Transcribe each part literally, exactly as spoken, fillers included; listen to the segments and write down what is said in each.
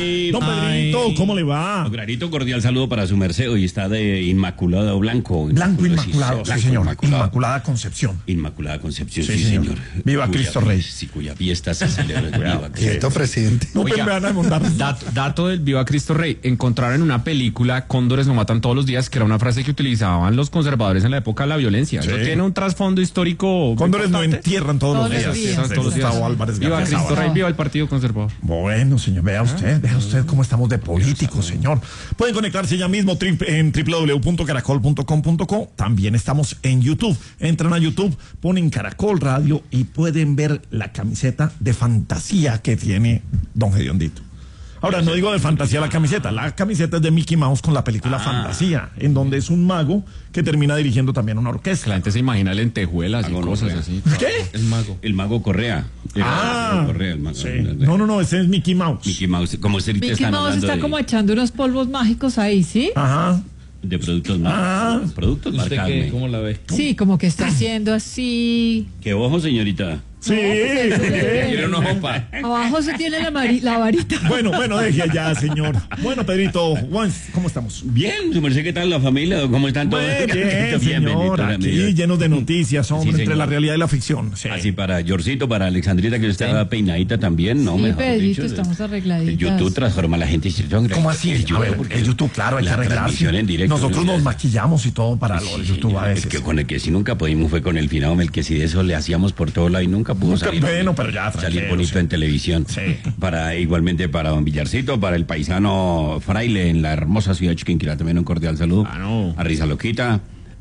Don Pedrito, Ay. ¿cómo le va? Don Granito, cordial saludo para su merced. Hoy está de Inmaculado Blanco. Blanco Inmaculado, sí, Blanco señor. Inmaculado. Inmaculada Concepción. Inmaculada Concepción, Sí, sí, señor. señor. Viva Cuya Cristo fie- Rey. Sí, cuya fiesta se celebra. Viva Cristo. Quieto, presidente. No me Oiga, van a montar. Dato, dato del Viva Cristo Rey. Encontraron en una película Cóndores no matan todos los días, que era una frase que utilizaban los conservadores en la época de la violencia. Sí. Eso tiene un trasfondo histórico. Cóndores no importante. entierran todos, Todos los los días. días. De Todos los días. Gustavo Álvarez Viva García Cristo Zavala. Rey, viva el Partido Conservador. Bueno, señor, vea usted, vea usted cómo estamos de políticos, señor. Pueden conectarse ya mismo tri- en doble u doble u doble u punto caracol punto com punto co. También estamos en YouTube. Entran a YouTube, ponen Caracol Radio y pueden ver la camiseta de fantasía que tiene Don Gediondito. Ahora, no digo de fantasía la camiseta, la camiseta es de Mickey Mouse con la película Fantasía, en donde es un mago que termina dirigiendo también una La orquesta. gente se imagina lentejuelas y Mago cosas Correa. así. ¿Qué? El mago. El mago Correa. El Ah, mago Correa, el mago. sí. No, no, no, ese es Mickey Mouse. Mickey Mouse, como usted ahorita Mickey están Mouse hablando está de, como echando unos polvos mágicos ahí, ¿sí? Ajá. de productos Ah. marcados. Productos marcados. ¿Cómo la ve? Sí, como que está haciendo así. ¿Qué ojo, señorita? Sí. Quiere una jopa. Abajo se tiene la, mari- la varita. Bueno, bueno, deje ya, señor. Bueno, Pedrito, Juan, ¿cómo estamos? Bien, su merced, ¿qué tal la familia? ¿Cómo están todos? Bien, bien, Bien, bendito señor, sea mi Dios. aquí llenos de noticias, hombre, Sí, entre señor. la realidad y la ficción. Sí. Así para Yorcito, para Alexandrita, que está peinadita también, ¿no? Sí, Mejor Pedrito, dicho, estamos arregladitas. El YouTube transforma a la gente. ¿Cómo así? El A ver, porque el YouTube, claro, hay que la arreglarse. transmisión en directo. Nosotros ¿no? nos maquillamos y todo para lo Sí, de YouTube a el veces. que con el que sí nunca pudimos fue con el finado Melquisedec, eso le hacíamos por todo lado y nunca pudo Nunca- salir. bueno, pero ya, salir tranquilo, bonito sí. en televisión. Sí. Para igualmente para don Villarcito, para el paisano Fraile en la hermosa ciudad de Chiquinquirá, también un cordial saludo. Ah, no. A Risa Loquita,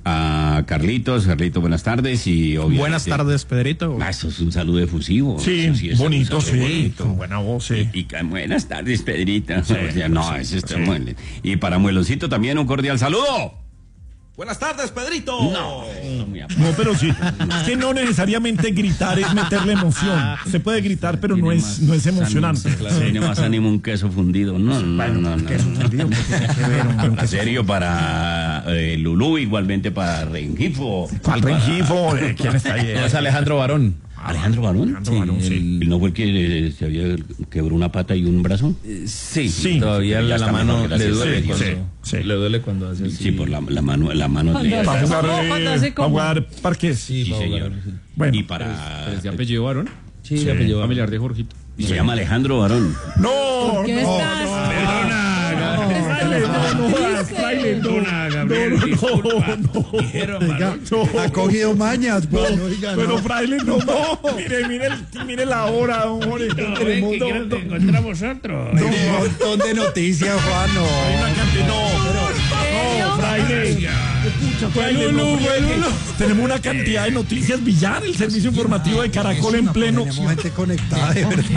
a Carlitos, Carlito, buenas tardes y obviamente. Buenas tardes, Pedrito. Ah, eso es un saludo efusivo. Sí, Eso es un bonito, saludo sí, bonito. con buena voz, sí. Y, y ca- buenas tardes, Pedrito. Sí, O sea, no, sí, eso está sí. muy bien. Y para Mueloncito también un cordial saludo. Buenas tardes, Pedrito. No, no, mi amor. No, pero sí. Es que no necesariamente gritar es meterle emoción. Se puede gritar, pero no Tiene es, más no es emocionante. ánimo, claro, Tiene más ánimo un queso fundido. No, no, Bueno, no, no. que es un sentido que tiene que ver, hombre, un En queso. serio, para eh, Lulú, igualmente para Rengifo. ¿Cuál Rengifo? Eh, ¿Quién está ahí? No, es Alejandro Barón. Alejandro Barón. Alejandro Barón, sí. ¿Y no fue el que eh, se había quebró una pata y un brazo? Sí, Sí. todavía Ya la está mano mejor, le gracias. duele Sí, cuando sí, sí. le duele cuando hace así. Sí, por la, la mano, la mano Cuando le- hace- Para jugar, ¿Cómo? eh, Cuando hace para cómo. jugar parques. Sí, Sí, para señor. jugar, sí. Bueno. Y para ¿Es de apellido varón? Sí, Sí. le apellido Familiar de Jorgito. y se llama Alejandro Barón. No, ¿Qué no, estás? no. Fraile, no, no jodas, Fraile, no. Gabriel, No, no, disculpa. no. Dijeron, Barón. No. Ha cogido mañas, pues, No, oiga, pero no. Fraile, no, no. Mire, mire, el- mire la hora, don Jorge. Tenemos dos- dos- encontramos otro. Hay un montón de noticias, Juan, Hay no. una cantidad, no, no, Fraile. Pucha, Fraile, no, Fraile. Tenemos una cantidad de noticias. Villar, el servicio informativo de Caracol en pleno. Tenemos gente conectada, de verdad.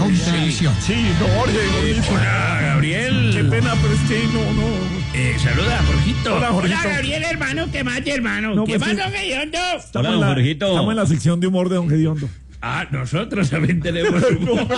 Sí, no, Jorge, gordito. Hola, Gabriel. Qué pena, pero es que no, no. Eh, saluda, Jorgito. Hola, Jorgito. Gabriel, hermano. ¿Qué más, hermano? No, ¿Qué pues, más, sí. don Gediondo? Estamos, Hola, en la, Jorgito. estamos en la sección de humor de Don Gediondo. Ah, nosotros también tenemos humor.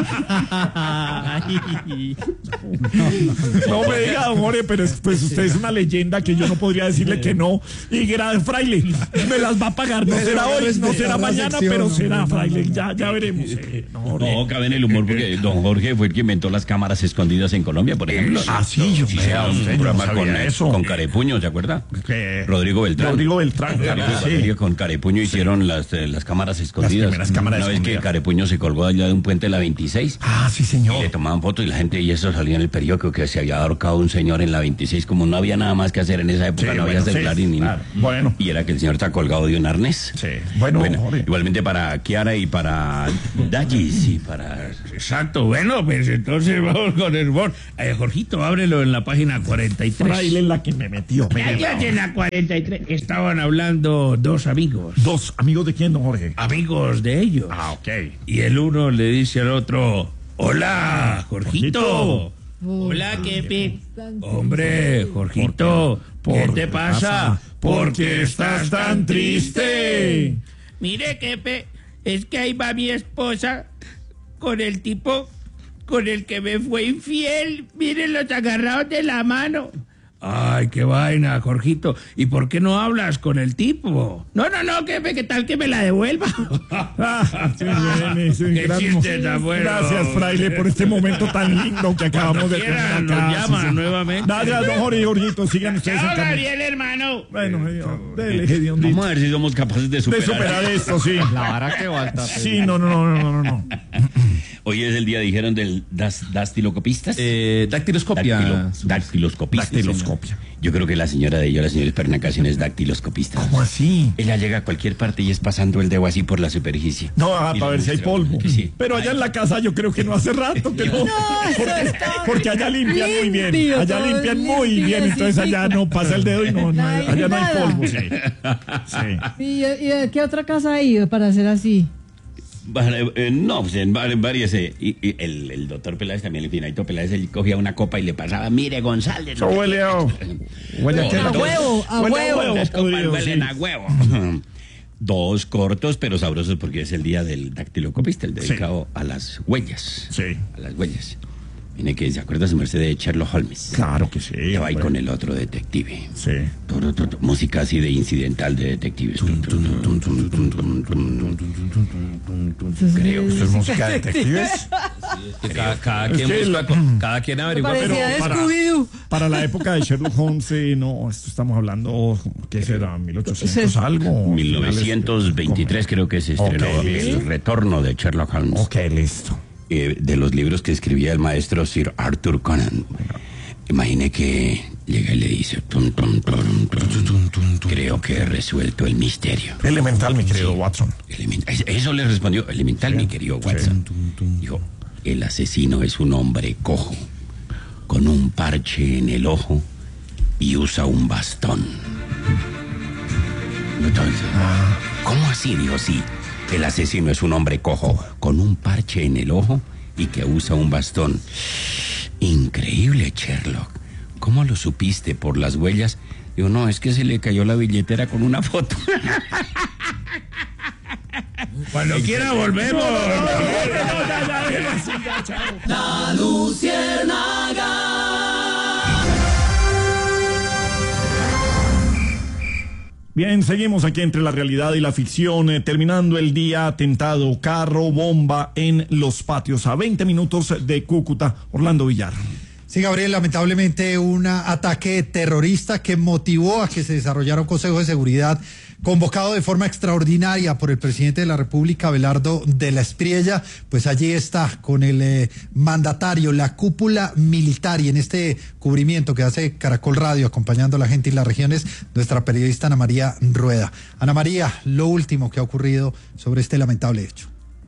No me diga, don Jorge, pero es- pues usted es una leyenda que yo no podría decirle que no. Y gran Fraile, me las va a pagar. No Pero será voy a hoy, no respetar será la mañana, sección, pero no, será, no, no, Fraile. no, Ya, ya veremos. eh, no, Jorge. No, cabe en el humor porque don Jorge fue el que inventó las cámaras escondidas en Colombia, por ejemplo. Ah, sí, yo vea, un usted, yo no programa sabía con, eso. con Carepuño, ¿se acuerda? ¿Qué? Rodrigo Beltrán. Rodrigo Beltrán, Rodrigo claro, sí. Valerio con Carepuño hicieron las, eh, las cámaras escondidas. primeras cámaras Una vez que escondidas. Carepuño se colgó allá de un puente de la veintiséis. Ah, sí, Y señor. le tomaban fotos y la gente, y eso salía en el periódico, que se había ahorcado un señor en la veintiséis, como no había nada más que hacer en esa época, Sí, no había bueno, celular sí, ni claro. Bueno. Y era que el señor está colgado de un arnés. Sí. Bueno, Bueno, Jorge. igualmente para Kiara y para Dagis y para... Exacto, bueno, pues entonces vamos con el humor. Eh, Jorgito, ábrelo en la página cuarenta y tres. Fraile es la que me metió. Mire, Allá en la cuarenta y tres estaban hablando dos amigos. Dos amigos de quién, don Jorge. Amigos de ellos. Ah, ok. Y el uno le dice al otro, hola, Jorgito. Hola, Kepi. Hombre, Jorgito, ¿qué te pasa? ¿Por qué estás tan triste? Mire, Kepe, es que ahí va mi esposa con el tipo con el que me fue infiel. Miren los agarrados de la mano. Ay, qué vaina, Jorgito. ¿Y por qué no hablas con el tipo? No, no, no, que qué tal que me la devuelva. Ah, sí, bien, sí, Qué gran- chiste tan bueno. Gracias, Fraile, por este momento tan lindo que acabamos Cuando de tener quieran, acá. nos Sí, llaman sí. nuevamente. Gracias, don Jorge y Jorgito. Sigan ustedes en Chao, camino. Gabriel, hermano. Bueno, eh, dele, Hediondito. Vamos a ver si somos capaces de De superar. superar esto, sí. La vara que falta. Sí, no, no, no, no, no, no. Hoy es el día, dijeron, del das, dastilocopistas. Eh, dactiloscopia. Dactilo- dactiloscopistas. Dactiloscopia. Yo creo que la señora de ellos, la señora Espernacación, es dactiloscopista. ¿Cómo así? Ella llega a cualquier parte y es pasando el dedo así por la superficie. No, ah, Y para le ver si hay muestra polvo. que sí. Pero allá en la casa yo creo que no hace rato que no. Porque, porque allá limpian muy bien. limpio, Allá todo limpian muy bien. limpio, Entonces sí. allá no pasa el dedo y no, no hay- No hay allá no hay nada. polvo. Sí. Sí. ¿Y, y de qué otra casa ha ido para hacer así? Vale, eh, no, pues en var- varias. eh, y, y el, el doctor Peláez también, el finadito Peláez, él cogía una copa y le pasaba, mire, González. Eso huele a. Huele No, qué? a huevo, a Huele huevo. Las copas podrido, huelen sí. a huevo. Dos cortos pero sabrosos porque es el día del dactilocopista, el dedicado a las huellas. Sí. A las huellas. Mire que se acuerda su merced de Sherlock Holmes. Claro que sí. Y va ahí hombre. con el otro detective. Sí. Tu, tu, tu, tu, música así de incidental de detectives. Tum, tum, tum, tum, tum, tum, tum, tum. Creo. ¿Esto es música de detectives? Cada, cada Es quien que busca la- con- cada quien averigua. Pero Parecía de para- Scooby-Doo. Para la época de Sherlock Holmes, eh, no, esto estamos hablando, ¿qué será? ¿mil ochocientos algo? mil novecientos veintitrés creo que se estrenó Ok, el listo. retorno de Sherlock Holmes. Ok, listo. Eh, de los libros que escribía el maestro Sir Arthur Conan. Imagine que llega y le dice, tum, tum, tum, tum, tum, creo que he resuelto el misterio. Elemental, mi querido Watson. Element- eso le respondió, elemental, mi querido Watson. Dijo, el asesino es un hombre cojo, con un parche en el ojo y usa un bastón. Entonces, ¿cómo así? Dijo, sí, el asesino es un hombre cojo, con un parche en el ojo y que usa un bastón. Increíble, Sherlock. ¿Cómo lo supiste? ¿Por las huellas? Digo, no, es que se le cayó la billetera con una foto. Cuando quiera volvemos. Bien, seguimos aquí entre la realidad y la ficción, eh, terminando el día atentado, carro, bomba en los patios, a veinte minutos de Cúcuta. Orlando Villar. Sí, Gabriel, lamentablemente un ataque terrorista que motivó a que se desarrollara un Consejo de Seguridad convocado de forma extraordinaria por el presidente de la República, Abelardo de la Espriella. Pues allí está con el eh, mandatario, la cúpula militar, y en este cubrimiento que hace Caracol Radio acompañando a la gente y las regiones, nuestra periodista Ana María Rueda. Ana María, lo último que ha ocurrido sobre este lamentable hecho.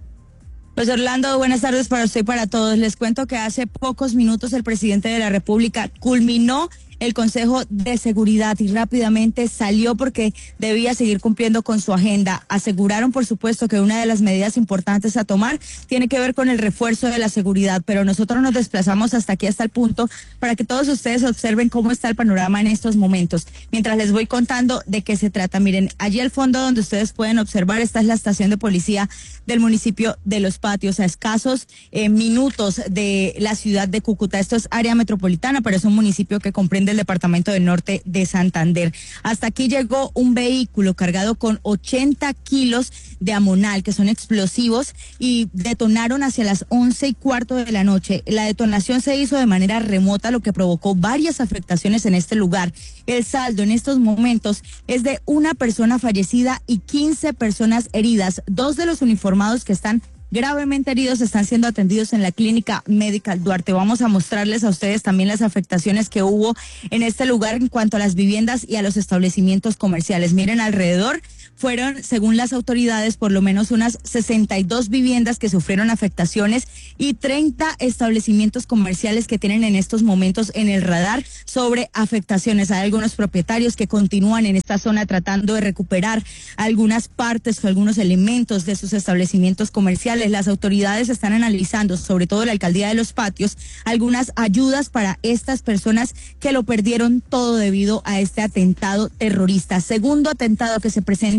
Pues Orlando, buenas tardes para usted y para todos. Les cuento que hace pocos minutos el presidente de la República culminó el Consejo de Seguridad y rápidamente salió porque debía seguir cumpliendo con su agenda. Aseguraron, por supuesto, que una de las medidas importantes a tomar tiene que ver con el refuerzo de la seguridad, pero nosotros nos desplazamos hasta aquí, hasta el punto, para que todos ustedes observen cómo está el panorama en estos momentos. Mientras les voy contando de qué se trata, miren, allí al fondo donde ustedes pueden observar, esta es la estación de policía del municipio de Los Patios, a escasos eh, minutos de la ciudad de Cúcuta. Esto es área metropolitana, pero es un municipio que comprende el departamento del norte de Santander. Hasta aquí llegó un vehículo cargado con ochenta kilos de amonal, que son explosivos, y detonaron hacia las once y cuarto de la noche. La detonación se hizo de manera remota, lo que provocó varias afectaciones en este lugar. El saldo en estos momentos es de una persona fallecida y quince personas heridas. Dos de los uniformados que están gravemente heridos están siendo atendidos en la clínica Medical Duarte. Vamos a mostrarles a ustedes también las afectaciones que hubo en este lugar en cuanto a las viviendas y a los establecimientos comerciales. Miren alrededor, fueron, según las autoridades, por lo menos unas sesenta y dos viviendas que sufrieron afectaciones y treinta establecimientos comerciales que tienen en estos momentos en el radar sobre afectaciones. Hay algunos propietarios que continúan en esta zona tratando de recuperar algunas partes o algunos elementos de sus establecimientos comerciales. Las autoridades están analizando, sobre todo la alcaldía de Los Patios, algunas ayudas para estas personas que lo perdieron todo debido a este atentado terrorista. Segundo atentado que se presenta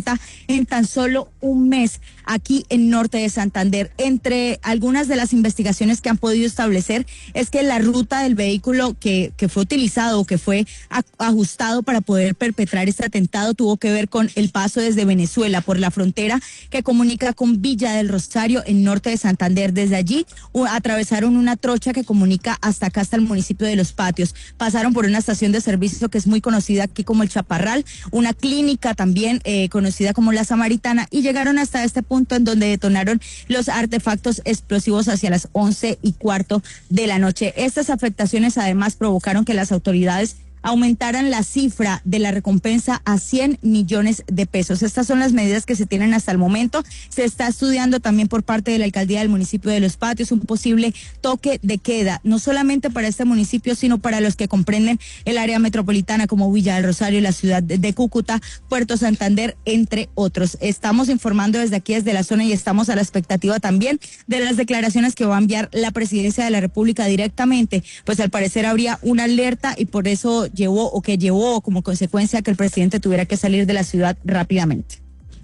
presenta en tan solo un mes aquí en Norte de Santander. Entre algunas de las investigaciones que han podido establecer es que la ruta del vehículo que, que fue utilizado o que fue a, ajustado para poder perpetrar este atentado tuvo que ver con el paso desde Venezuela por la frontera que comunica con Villa del Rosario en Norte de Santander. Desde allí u, atravesaron una trocha que comunica hasta acá, hasta el municipio de Los Patios. Pasaron por una estación de servicio que es muy conocida aquí como el Chaparral, una clínica también eh, conocida como la Samaritana, y llegaron hasta este punto en donde detonaron los artefactos explosivos hacia las once y cuarto de la noche. Estas afectaciones además provocaron que las autoridades aumentaran la cifra de la recompensa a cien millones de pesos. Estas son las medidas que se tienen hasta el momento. Se está estudiando también por parte de la alcaldía del municipio de Los Patios un posible toque de queda, no solamente para este municipio, sino para los que comprenden el área metropolitana como Villa del Rosario, la ciudad de Cúcuta, Puerto Santander, entre otros. Estamos informando desde aquí, desde la zona, y estamos a la expectativa también de las declaraciones que va a enviar la presidencia de la República directamente, pues al parecer habría una alerta y por eso llevó o que llevó como consecuencia que el presidente tuviera que salir de la ciudad rápidamente.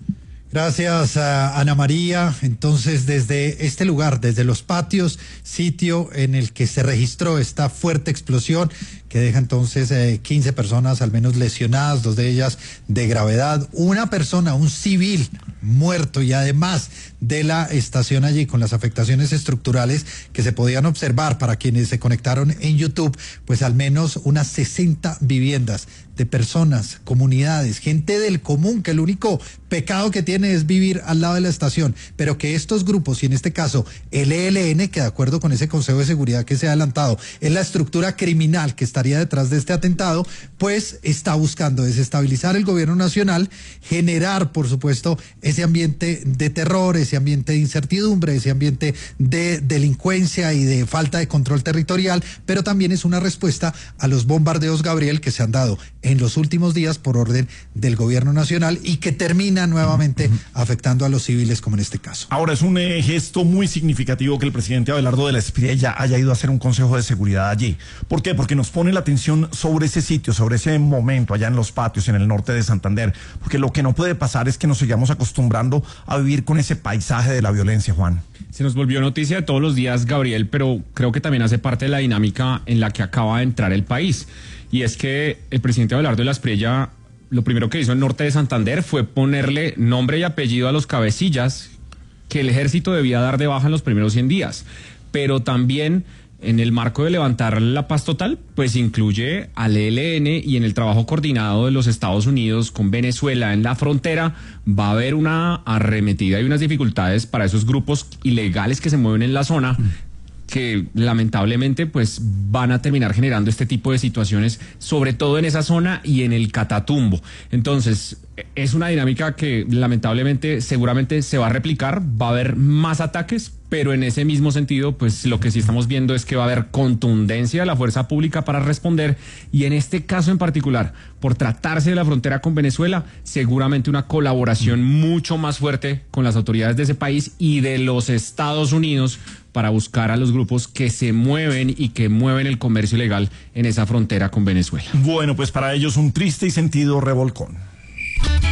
Gracias a Ana María. Entonces, desde este lugar, desde Los Patios, sitio en el que se registró esta fuerte explosión que deja entonces eh, quince personas al menos lesionadas, dos de ellas de gravedad, una persona, un civil muerto, y además de la estación allí con las afectaciones estructurales que se podían observar para quienes se conectaron en YouTube, pues al menos unas sesenta viviendas de personas, comunidades, gente del común, que el único pecado que tiene es vivir al lado de la estación, pero que estos grupos, y en este caso el E L N, que de acuerdo con ese Consejo de Seguridad que se ha adelantado, es la estructura criminal que estaría detrás de este atentado, pues está buscando desestabilizar el gobierno nacional, generar, por supuesto, ese ambiente de terror, ese ambiente de incertidumbre, ese ambiente de delincuencia y de falta de control territorial, pero también es una respuesta a los bombardeos, Gabriel, que se han dado en los últimos días por orden del gobierno nacional y que termina nuevamente afectando a los civiles, como en este caso. Ahora, es un eh, gesto muy significativo que el presidente Abelardo de la Espriella haya ido a hacer un consejo de seguridad allí. ¿Por qué? Porque nos pone la atención sobre ese sitio, sobre ese momento allá en Los Patios, en el norte de Santander, porque lo que no puede pasar es que nos sigamos acostumbrando a vivir con ese paisaje de la violencia, Juan. Se nos volvió noticia de todos los días, Gabriel, pero creo que también hace parte de la dinámica en la que acaba de entrar el país. Y es que el presidente Abelardo de la Espriella, lo primero que hizo en Norte de Santander fue ponerle nombre y apellido a los cabecillas que el ejército debía dar de baja en los primeros cien días. Pero también, en el marco de levantar la paz total, pues incluye al E L N, y en el trabajo coordinado de los Estados Unidos con Venezuela en la frontera va a haber una arremetida y unas dificultades para esos grupos ilegales que se mueven en la zona, que lamentablemente pues van a terminar generando este tipo de situaciones, sobre todo en esa zona y en el Catatumbo. Entonces, es una dinámica que lamentablemente seguramente se va a replicar, va a haber más ataques, pero en ese mismo sentido, pues lo que sí estamos viendo es que va a haber contundencia de la fuerza pública para responder, y en este caso en particular, por tratarse de la frontera con Venezuela, seguramente una colaboración mucho más fuerte con las autoridades de ese país y de los Estados Unidos para buscar a los grupos que se mueven y que mueven el comercio ilegal en esa frontera con Venezuela. Bueno, pues para ellos un triste y sentido revolcón.